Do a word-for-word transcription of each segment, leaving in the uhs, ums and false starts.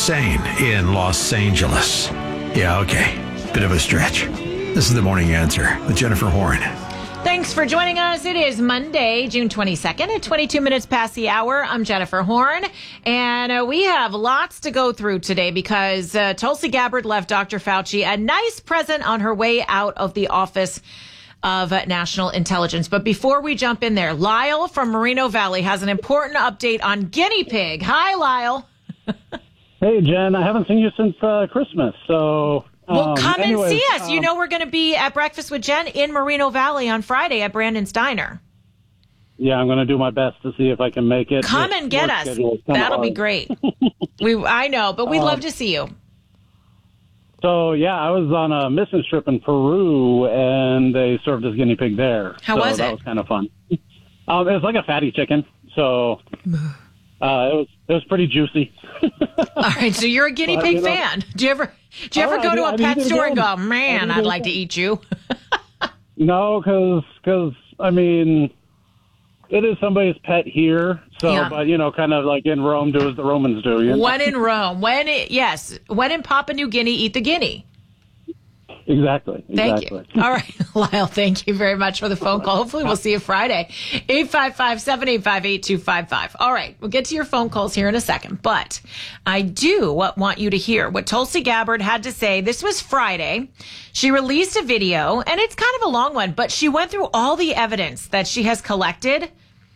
insane in Los Angeles. Yeah, okay. Bit of a stretch. This is The Morning Answer with Jennifer Horn. Thanks for joining us. It is Monday, June twenty-second at twenty-two minutes past the hour. I'm Jennifer Horn, and uh, we have lots to go through today because uh, Tulsi Gabbard left Doctor Fauci a nice present on her way out of the Office of uh, National Intelligence. But before we jump in there, Lyle from Moreno Valley has an important update on guinea pig. Hi, Lyle. Hey, Jen. I haven't seen you since uh, Christmas, so... Well, um, come anyways, and see us. Um, you know we're going to be at Breakfast with Jen in Moreno Valley on Friday at Brandon's Diner. Yeah, I'm going to do my best to see if I can make it. Come and get us. That'll be great. we, I know, but we'd um, love to see you. So, yeah, I was on a mission trip in Peru, and they served us guinea pig there. How so was that it? was kind of fun. Um, it was like a fatty chicken, so uh, it was it was pretty juicy. All right, so you're a guinea But, pig you know, fan. Do you ever do you ever Oh, go I to did- a I pet did it store and again. go, man, I did I'd it like to eat you? No, because, I mean, it is somebody's pet here, so, Yeah. but, you know, kind of like in Rome, do as the Romans do. You know? When in Rome, when it, yes, when in Papua New Guinea, eat the guinea. Exactly. Thank exactly. you. All right, Lyle, thank you very much for the phone call. Hopefully we'll see you Friday. eight five five, seven eight five, eight two five five. All right, we'll get to your phone calls here in a second. But I do want you to hear what Tulsi Gabbard had to say. This was Friday. She released a video, and it's kind of a long one, but she went through all the evidence that she has collected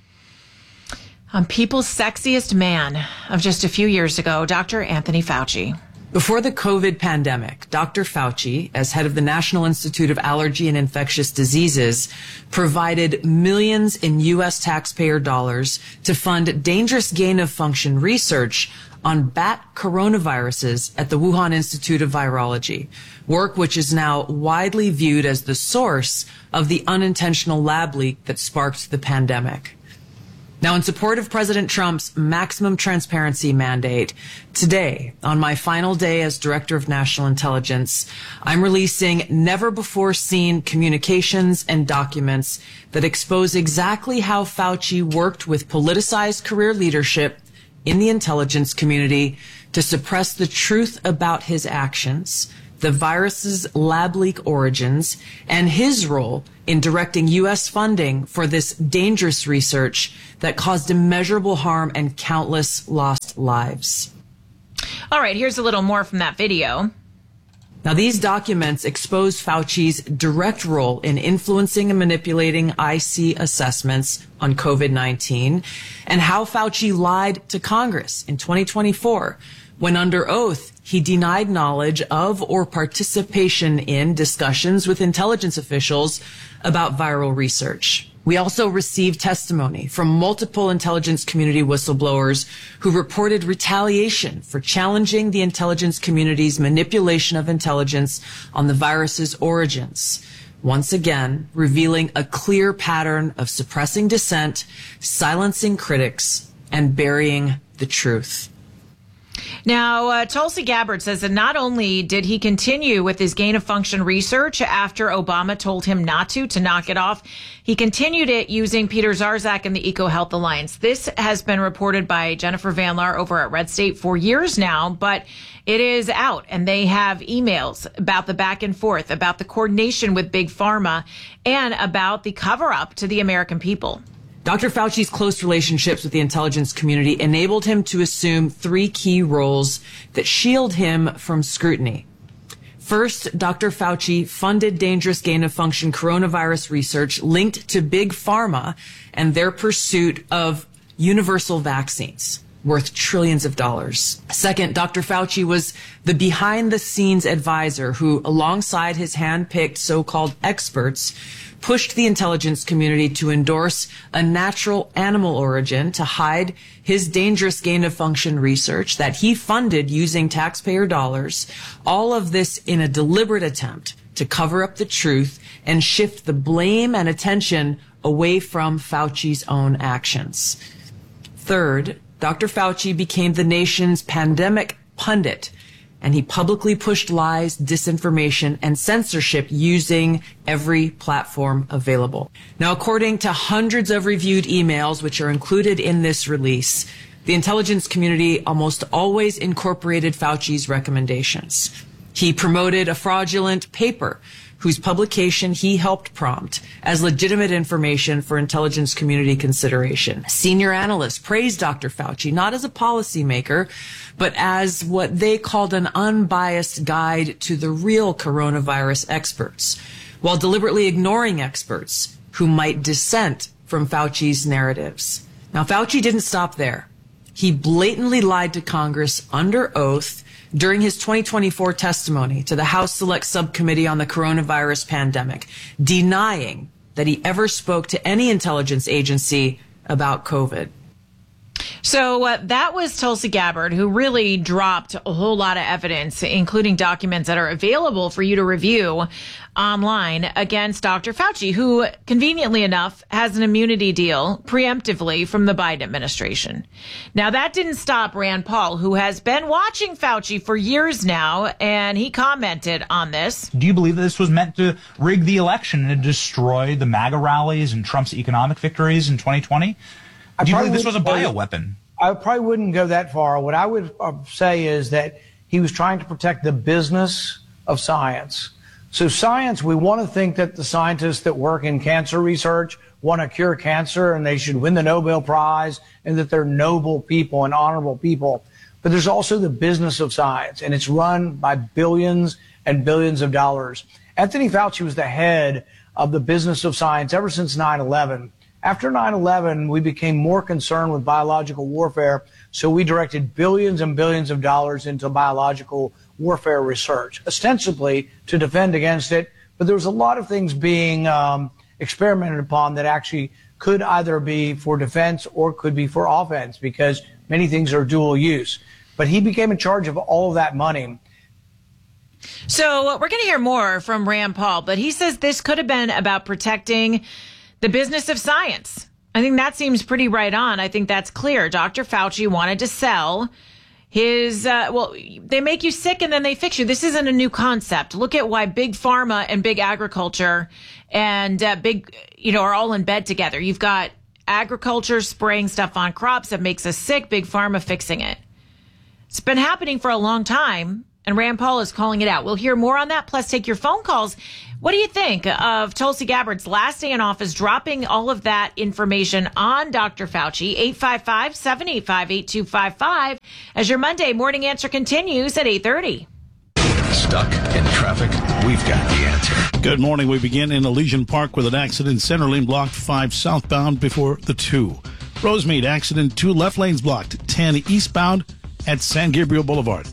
on people's sexiest man of just a few years ago, Doctor Anthony Fauci. Before the COVID pandemic, Doctor Fauci, as head of the National Institute of Allergy and Infectious Diseases, provided millions in U S taxpayer dollars to fund dangerous gain-of-function research on bat coronaviruses at the Wuhan Institute of Virology, work which is now widely viewed as the source of the unintentional lab leak that sparked the pandemic. Now, in support of President Trump's maximum transparency mandate, today, on my final day as Director of National Intelligence, I'm releasing never-before-seen communications and documents that expose exactly how Fauci worked with politicized career leadership in the intelligence community to suppress the truth about his actions, the virus's lab leak origins, and his role in directing U S funding for this dangerous research that caused immeasurable harm and countless lost lives. All right, here's a little more from that video. Now, these documents expose Fauci's direct role in influencing and manipulating I C assessments on COVID nineteen and how Fauci lied to Congress in twenty twenty-four when under oath he denied knowledge of or participation in discussions with intelligence officials about viral research. We also received testimony from multiple intelligence community whistleblowers who reported retaliation for challenging the intelligence community's manipulation of intelligence on the virus's origins. Once again, revealing a clear pattern of suppressing dissent, silencing critics, and burying the truth. Now, uh, Tulsi Gabbard says that not only did he continue with his gain-of-function research after Obama told him not to, to knock it off, he continued it using Peter Zarzak and the EcoHealth Alliance. This has been reported by Jennifer Van Laar over at Red State for years now, but it is out, and they have emails about the back and forth, about the coordination with Big Pharma, and about the cover-up to the American people. Doctor Fauci's close relationships with the intelligence community enabled him to assume three key roles that shield him from scrutiny. First, Doctor Fauci funded dangerous gain-of-function coronavirus research linked to Big Pharma and their pursuit of universal vaccines worth trillions of dollars. Second, Doctor Fauci was the behind-the-scenes advisor who, alongside his hand-picked so-called experts, pushed the intelligence community to endorse a natural animal origin to hide his dangerous gain-of-function research that he funded using taxpayer dollars, all of this in a deliberate attempt to cover up the truth and shift the blame and attention away from Fauci's own actions. Third, Doctor Fauci became the nation's pandemic pundit, and he publicly pushed lies, disinformation, and censorship using every platform available. Now, according to hundreds of reviewed emails, which are included in this release, the intelligence community almost always incorporated Fauci's recommendations. He promoted a fraudulent paper whose publication he helped prompt as legitimate information for intelligence community consideration. Senior analysts praised Doctor Fauci not as a policymaker, but as what they called an unbiased guide to the real coronavirus experts, while deliberately ignoring experts who might dissent from Fauci's narratives. Now, Fauci didn't stop there. He blatantly lied to Congress under oath during his twenty twenty-four testimony to the House Select Subcommittee on the Coronavirus Pandemic, denying that he ever spoke to any intelligence agency about COVID. So uh, that was Tulsi Gabbard, who really dropped a whole lot of evidence, including documents that are available for you to review online against Doctor Fauci, who conveniently enough has an immunity deal preemptively from the Biden administration. Now, that didn't stop Rand Paul, who has been watching Fauci for years now, and he commented on this. Do you believe that this was meant to rig the election and destroy the MAGA rallies and Trump's economic victories in twenty twenty? I Do you believe this would, was a bioweapon? I probably wouldn't go that far. What I would uh, say is that he was trying to protect the business of science. So science, we want to think that the scientists that work in cancer research want to cure cancer and they should win the Nobel Prize and that they're noble people and honorable people. But there's also the business of science, and it's run by billions and billions of dollars. Anthony Fauci was the head of the business of science ever since nine eleven. After nine eleven, we became more concerned with biological warfare, so we directed billions and billions of dollars into biological warfare research, ostensibly to defend against it. But there was a lot of things being um, experimented upon that actually could either be for defense or could be for offense, because many things are dual use. But he became in charge of all of that money. So uh, we're going to hear more from Rand Paul, but he says this could have been about protecting the business of science. I think that seems pretty right on. I think that's clear. Doctor Fauci wanted to sell his, uh, well, they make you sick and then they fix you. This isn't a new concept. Look at why big pharma and big agriculture and uh, big, you know, are all in bed together. You've got agriculture spraying stuff on crops that makes us sick, big pharma fixing it. It's been happening for a long time, and Rand Paul is calling it out. We'll hear more on that, plus take your phone calls. What do you think of Tulsi Gabbard's last day in office, dropping all of that information on Doctor Fauci? eight five five, seven eight five, eight two five five as your Monday morning answer continues at eight thirty. Stuck in traffic? We've got the answer. Good morning. We begin in Elysian Park with an accident. Center lane blocked, five southbound before the two. Rosemead accident, two left lanes blocked, ten eastbound at San Gabriel Boulevard.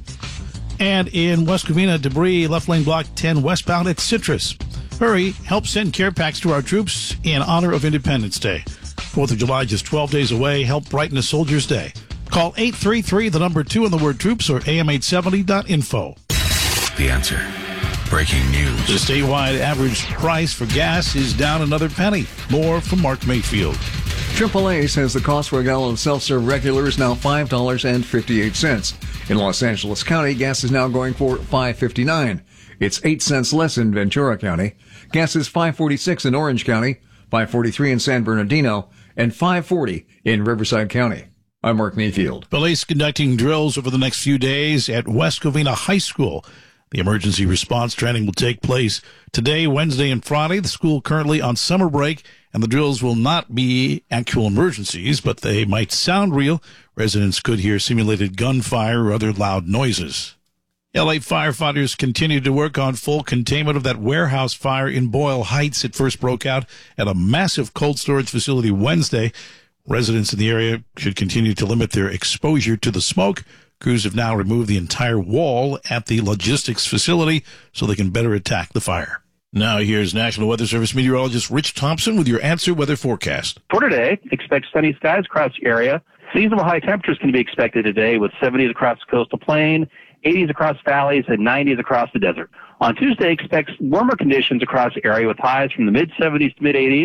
And in West Covina, debris, left lane blocked, ten westbound at Citrus. Hurry, help send care packs to our troops in honor of Independence Day. fourth of July just twelve days away. Help brighten a soldier's day. Call eight three three, the number two, and the word troops, or A M eight seventy dot info. The answer. Breaking news. The statewide average price for gas is down another penny. More from Mark Mayfield. triple A says the cost for a gallon of self-serve regular is now five dollars and fifty-eight cents. In Los Angeles County, gas is now going for five dollars and fifty-nine cents. It's eight cents less in Ventura County. Gas is five dollars and forty-six cents in Orange County, five dollars and forty-three cents in San Bernardino, and five dollars and forty cents in Riverside County. I'm Mark Mayfield. Police conducting drills over the next few days at West Covina High School. The emergency response training will take place today, Wednesday, and Friday. The school currently on summer break, and the drills will not be actual emergencies, but they might sound real. Residents could hear simulated gunfire or other loud noises. L A firefighters continue to work on full containment of that warehouse fire in Boyle Heights. It first broke out at a massive cold storage facility Wednesday. Residents in the area should continue to limit their exposure to the smoke. Crews have now removed the entire wall at the logistics facility so they can better attack the fire. Now here's National Weather Service meteorologist Rich Thompson with your answer weather forecast. For today, expect sunny skies across the area. Seasonable high temperatures can be expected today with seventies across the coastal plain, eighties across valleys, and nineties across the desert. On Tuesday, expect warmer conditions across the area with highs from the mid-seventies to mid-eighties.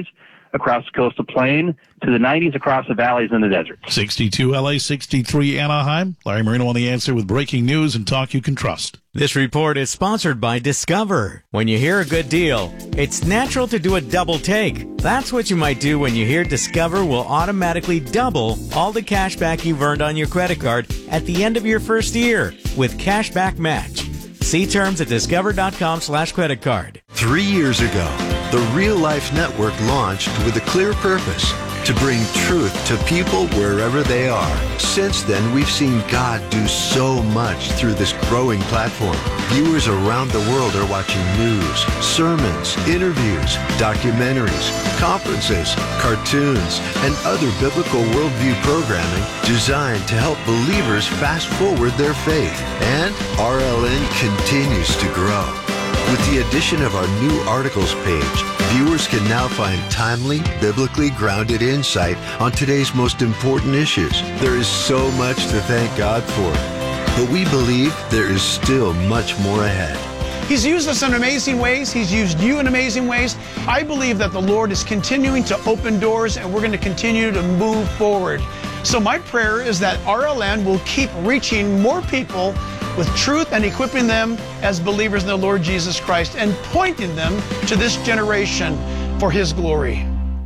across the coastal plain to the nineties across the valleys and the desert. sixty-two L A, sixty-three Anaheim. Larry Marino on The Answer with breaking news and talk you can trust. This report is sponsored by Discover. When you hear a good deal, it's natural to do a double take. That's what you might do when you hear Discover will automatically double all the cash back you've earned on your credit card at the end of your first year with Cashback Match. See terms at discover.com slash credit card. Three years ago, the Real Life Network launched with a clear purpose: to bring truth to people wherever they are. Since then, we've seen God do so much through this growing platform. Viewers around the world are watching news, sermons, interviews, documentaries, conferences, cartoons, and other biblical worldview programming designed to help believers fast forward their faith. And R L N continues to grow. With the addition of our new articles page, viewers can now find timely, biblically grounded insight on today's most important issues. There is so much to thank God for, but we believe there is still much more ahead. He's used us in amazing ways. He's used you in amazing ways. I believe that the Lord is continuing to open doors, and we're going to continue to move forward. So my prayer is that R L N will keep reaching more people with truth and equipping them as believers in the Lord Jesus Christ and pointing them to this generation for His glory.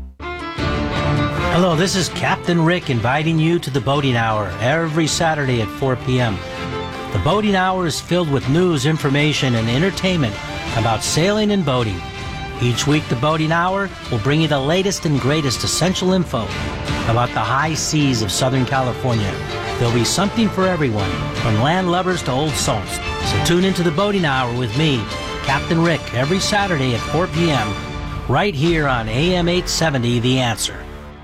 Hello, this is Captain Rick inviting you to the Boating Hour every Saturday at four p.m. The Boating Hour is filled with news, information, and entertainment about sailing and boating. Each week, the Boating Hour will bring you the latest and greatest essential info about the high seas of Southern California. There'll be something for everyone, from land lovers to old salts. So tune into the Boating Hour with me, Captain Rick, every Saturday at four p.m. right here on A M eight seventy, The Answer.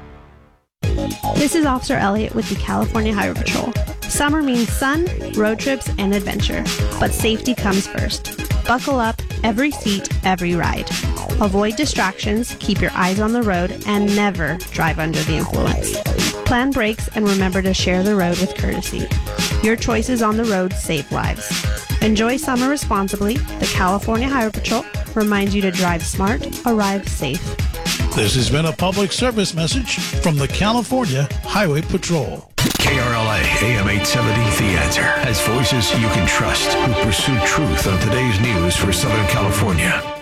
This is Officer Elliott with the California Highway Patrol. Summer means sun, road trips, and adventure, but safety comes first. Buckle up, every seat, every ride. Avoid distractions, keep your eyes on the road, and never drive under the influence. Plan brakes and remember to share the road with courtesy. Your choices on the road save lives. Enjoy summer responsibly. The California Highway Patrol reminds you to drive smart, arrive safe. This has been a public service message from the California Highway Patrol. K R L A, A M eight seventy, The Answer, has voices you can trust who pursue truth on today's news for Southern California.